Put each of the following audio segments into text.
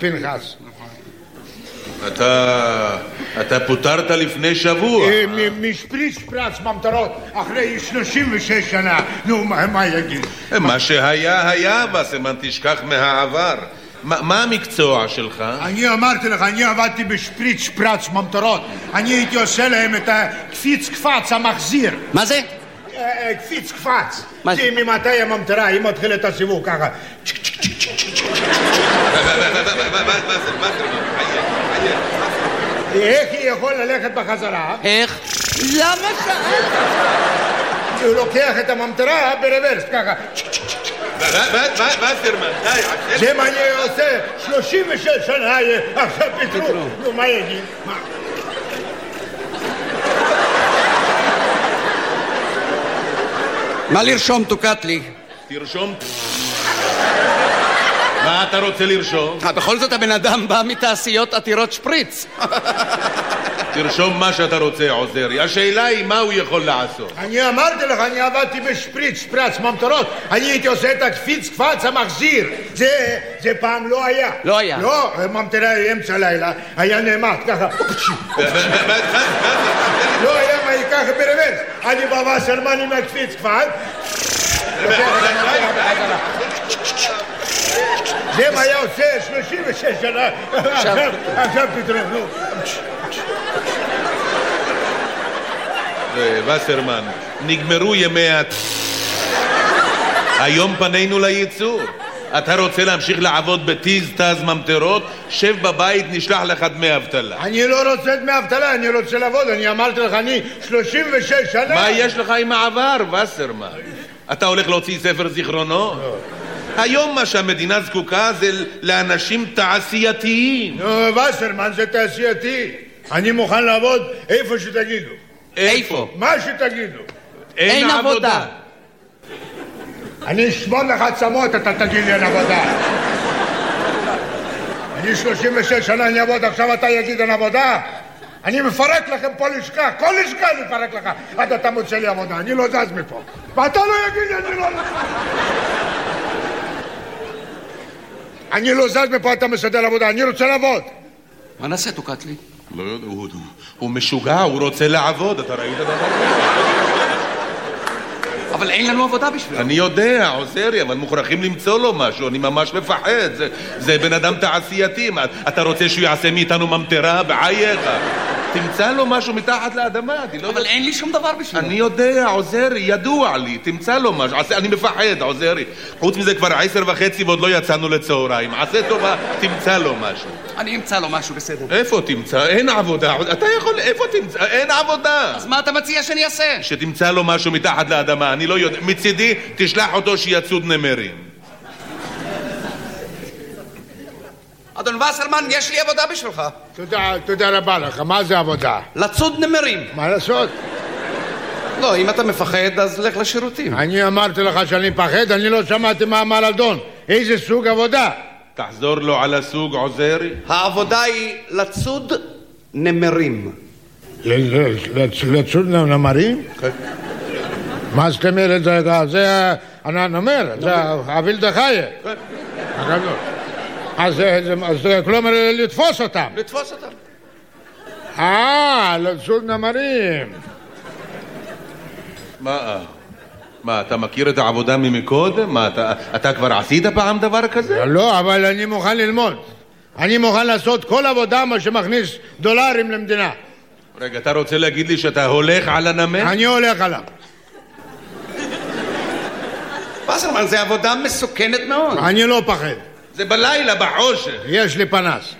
פנחס. אתה פוטרת לפני שבוע. משפריץ שפרץ ממטרות אחרי 36 שנה. נו, מה יגיד? מה שהיה היה, וסרמן, תשכח מהעבר. מה המקצוע שלך? אני אמרתי לך, אני עבדתי בשפריץ שפרץ ממטרות. אני הייתי עושה להם את הקפיץ קפץ המחזיר. מה זה? קפיץ קפץ. זה ממתי הממטרה, היא מתחילה את הסיבוב ככה. איך היא יכול ללכת בחזרה? איך? למה שאלת? הוא לוקח את הממטרה ברוורס, ככה. וסרמן, די. זה מה אני עושה 36 שנה, עכשיו פיטרו. נו, מה יגיד? מה לרשום, תוקטלי? תרשום. מה אתה רוצה לרשום? בכל זאת הבן אדם בא מתעשיות עתירות שפריץ. תרשום מה שאתה רוצה, עוזרי. השאלה היא מה הוא יכול לעשות. אני אמרתי לך, אני עבדתי בשפריץ שפרץ ממטרות. אני הייתי עושה את הקפיץ קפץ המחזיר. זה פעם לא היה. לא היה. לא, ממטרה אמצע לילה היה נעמד ככה. לא היה מה ייקח ברוורס. אני בא וסרמן עם הקפיץ קפץ. זה מה היה עושה 36 שנה. עכשיו פתרון, נו. וסרמן, נגמרו ימי היום פנינו לייצור. אתה רוצה להמשיך לעבוד בטיז תז ממטרות? שב בבית, נשלח לך דמי אבטלה. אני לא רוצה דמי אבטלה, אני רוצה לעבוד. אני אמרתי לך, אני 36 שנה. מה יש לך עם העבר, וסרמן? אתה הולך להוציא ספר זיכרונות? היום מה שהמדינה זקוקה זה לאנשים תעשייתיים. וסרמן, זה תעשייתי. אני מוכן לעבוד איפה שתגידו. איפה? מה שתגידו. אין עבודה. אני אשמור לך עצמות, אתה תגיד לי אין עבודה. אני 36 שנה אני אעבוד, עכשיו אתה יגיד אין עבודה? אני מפרק לכם פה לשכה, כל לשכה אני מפרק לך עד אתה מוצא לי עבודה, אני לא זז מפה. ואתה לא יגיד לי, אני לא... אני לא זז מפה, אתה מסדר עבודה, אני רוצה לעבוד. מה נעשה, תוקטלי? לא יודע, הוא משוגע, הוא רוצה לעבוד, אתה ראית דבר? אבל אין לנו עבודה בשבילו. אני יודע, עוזרי, אבל מוכרחים למצוא לו משהו, אני ממש מפחד, זה בן אדם תעשייתי, אתה רוצה שהוא יעשה מאיתנו ממטרה בעייך? תמצא לו משהו מתחת לאדמה. אבל אין לי שום דבר בשבילו. אני יודע, עוזרי, ידוע לי, תמצא לו משהו, אני מפחד, עוזרי. חוץ מזה כבר 10:30 ועוד לא יצאנו לצהריים, עשה טובה, תמצא לו משהו. אני אמצא לו משהו, בסדר. איפה תמצא? אין עבודה. אתה יכול, איפה תמצא? אין עבודה. אז מה אתה מציע שאני אעשה? שתמצא לו משהו מתחת לאדמה, אני לא יודע. מצידי, תשלח אותו שיצוד נמרים. אדון וסרמן, יש לי עבודה בשבילך. תודה רבה לך. מה זה עבודה? לצוד נמרים. מה לעשות? לא, אם אתה מפחד, אז לך לשירותים. אני אמרתי לך שאני מפחד, אני לא שמעתי מה אמר אדון. איזה סוג עבודה? תחזור לו על הסוג, עוזרי. העבודה היא לצוד נמרים. לצוד נמרים? מה זאת אומרת? זה הנמר, זה הווילדה חיה. אז כלומר לתפוס אותם. לתפוס אותם. לצוד נמרים. מה, אתה מכיר את העבודה ממקודם? מה, אתה כבר עשית פעם דבר כזה? לא, אבל אני מוכן ללמוד. אני מוכן לעשות כל עבודה מה שמכניס דולרים למדינה. רגע, אתה רוצה להגיד לי שאתה הולך על הנמר? אני הולך עליו. וסרמן, זה עבודה מסוכנת מאוד. אני לא פחד. זה בלילה, בחושך. יש לי פנס.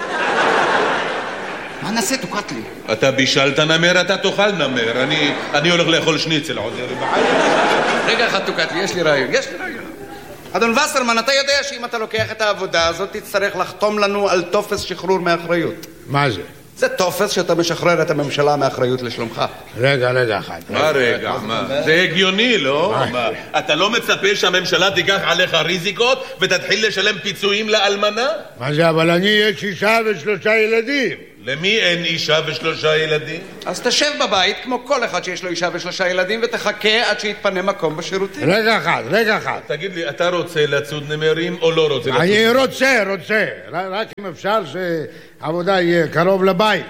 מה נעשה, תוקטלי? אתה בישלת נמר, אתה תאכל נמר. אני הולך לאכול שניצל, עוזרי. רגע אחד, תוקטלי, יש לי רעיון. אדון וסרמן, אתה יודע שאם אתה לוקח את העבודה הזאת, תצטרך לחתום לנו על טופס שחרור מאחריות. מה זה? זה טופס שאתה משחרר את הממשלה מאחריות לשלומך. רגע אחד. מה רגע? זה הגיוני, לא? אתה לא מצפה שהממשלה תיקח עליך ריזיקות ותתחיל לשלם פיצויים לאלמנה? מה זה? אבל אני יש 6 ו3 ילדים. למי אין אישה ושלושה ילדים? אז תשב בבית כמו כל אחד שיש לו אישה ושלושה ילדים ותחכה עד שיתפנה מקום בשירותים. רגע אחד. תגיד לי, אתה רוצה לצוד נמרים או לא רוצה לצוד? אני רוצה. רק אם אפשר שהעבודה יהיה קרוב לבית.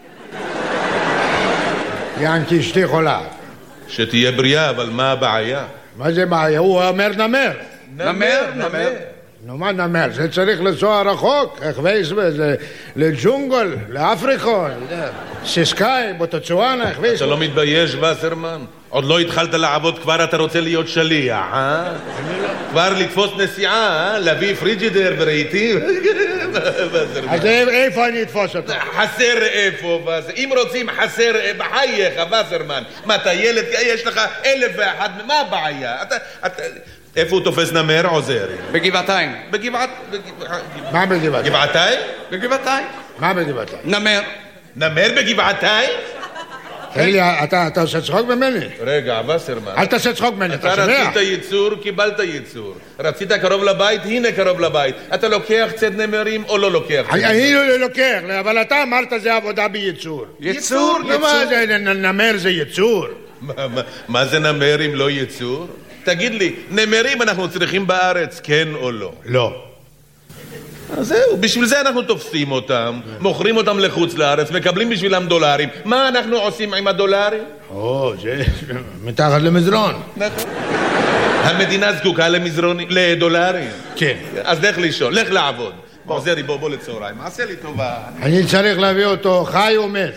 ינקי אשתי חולה. שתהיה בריאה, אבל מה הבעיה? מה זה בעיה? הוא אומר נמר. נמר. נו, מה נמר? זה צריך לנסוע רחוק, איך וייס בזה, לג'ונגל, לאפריקון, סיסקאי, בוטוצואנה, איך וייס. אתה לא מתבייש, וסרמן? עוד לא התחלת לעבוד, כבר אתה רוצה להיות שליח, אה? כבר לתפוס נסיעה, להביא פריג'ידר ברהיטים? אז איפה אני אתפוס אותו? חסר איפה, אם רוצים חסר בחייך, וסרמן. מה, אתה ילד, יש לך 1001, מה הבעיה? איפה הוא תופס נמר עוזר? בגבעתיים. מה בגבעתיים? גבעתיים? בגבעתיים. מה בגבעתיים? נמר בגבעתיים? תגיד לי, אתה עושה צחוק ממני? רגע, וסרמן. אל תעשה צחוק ממני, אתה אתה שומע? רצית ייצור, קיבלת ייצור. רצית קרוב לבית, הנה קרוב לבית. אתה לוקח צד נמרים או לא לוקח? אני לא לוקח, אבל אתה אמרת זה עבודה בייצור. ייצור. מה זה, נמר זה ייצור? מה זה נמר אם לא ייצור? תגיד לי, נמרים אנחנו צריכים בארץ, כן או לא? לא. אז זהו, בשביל זה אנחנו תופסים אותם, מוכרים אותם לחוץ לארץ, מקבלים בשבילם דולרים. מה אנחנו עושים עם הדולרים? זה מתחת למזרון. נכון. המדינה זקוקה לדולרים. כן. אז לך לישון, לך לעבוד. עוזרי, בוא לצהריים. עשה לי טובה. אני צריך להביא אותו חי או מת?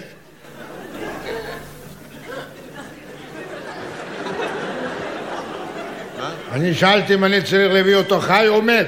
אני שאלתי אם אני צריך להביא אותו חי או מת.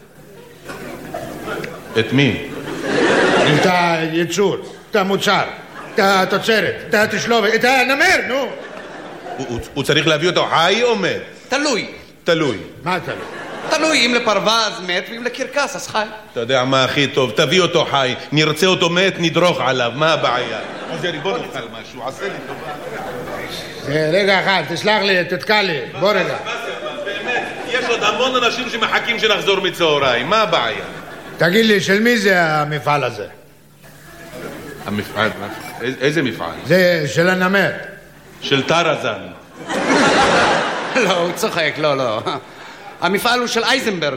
את מי? את הייצור, את המוצר, את התוצרת, את התשלובת, את הנמר, נו. הוא צריך להביא אותו חי או מת? תלוי. מה תלוי? תלוי, אם לפרווה אז מת, ואם לקרקס אז חי. אתה יודע מה הכי טוב? תביא אותו חי, נרצה אותו מת, נדרוך עליו, מה הבעיה? עוזרי, בוא נאכל משהו, עשה לי טובה. רגע אחד, תסלח לי, תתקע לי, בוא רגע. באמת, יש עוד המון אנשים שמחכים שנחזור מצהריים, מה הבעיה? תגיד לי, של מי זה המפעל הזה? המפעל? איזה מפעל? זה של הנמר. של טרזן. לא, הוא צוחק, לא. המפעל הוא של אייזנברג.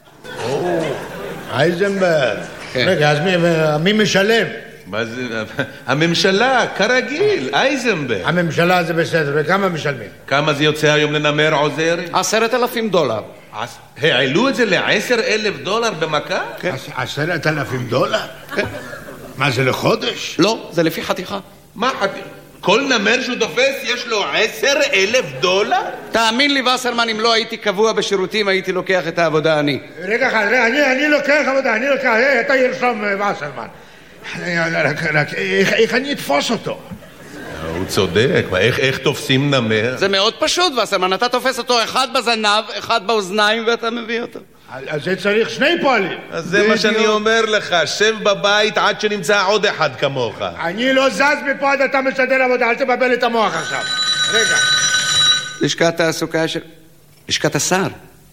אייזנברג. רגע, אז מי משלם? מה זה? הממשלה, כרגיל, אייזנברג. הממשלה זה בסדר, וכמה משלמים? כמה זה יוצא היום לנמר עוזרי? $10,000. העלו את זה $10,000 במכה? כן. $10,000? כן. מה זה לחודש? לא, זה לפי חתיכה. מה חתיכה? כל נמר שהוא תופס יש לו $10,000? תאמין לי, וסרמן, אם לא הייתי קבוע בשירותים הייתי לוקח את העבודה אני. רגע אחד, אני לוקח עבודה, אתה ירשום וסרמן. רק איך אני אתפוס אותו? הוא צודק, איך תופסים נמר? זה מאוד פשוט, וסרמן, אתה תופס אותו אחד בזנב, אחד באוזניים ואתה מביא אותו. אז זה צריך שני פועלים. אז זה מה שאני אומר לך, שב בבית עד שנמצא עוד אחד כמוך. אני לא זז מפה עד אתה מסדר עבודה, אל תבבל את המוח עכשיו. רגע. לשכת תעסוקה של... לשכת השר.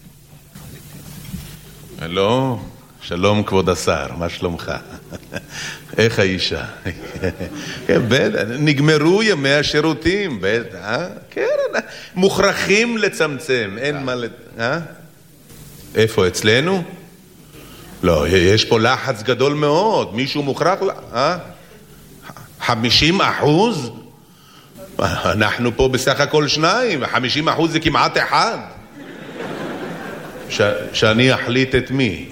לא, שלום כבוד השר, מה שלומך? איך האישה? נגמרו ימי השירותים, כן, מוכרחים לצמצם, אין מה איפה, אצלנו? לא, יש פה לחץ גדול מאוד, מישהו מוכרח 50%? אנחנו פה בסך הכל 2, 50% זה כמעט 1. שאני אחליט את מי?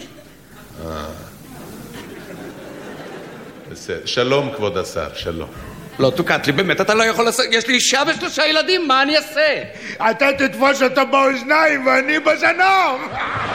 שלום כבוד השר, שלום. לא, תוקעת לי, באמת, אתה לא יכול לעשות... יש לי אישה ו3 ילדים, מה אני אעשה? אתה תתפוס אותו באוזניים ואני בזנב.